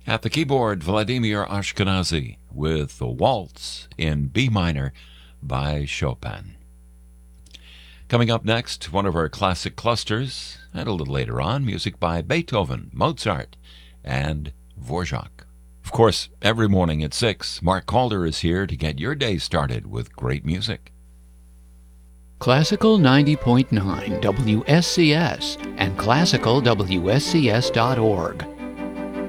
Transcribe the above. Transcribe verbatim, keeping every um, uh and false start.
At the keyboard, Vladimir Ashkenazy with the Waltz in B minor by Chopin. Coming up next, one of our classic clusters, and a little later on, music by Beethoven, Mozart, and Dvorak. Of course, every morning at six, Mark Calder is here to get your day started with great music. Classical ninety point nine W S C S and classical W S C S dot org.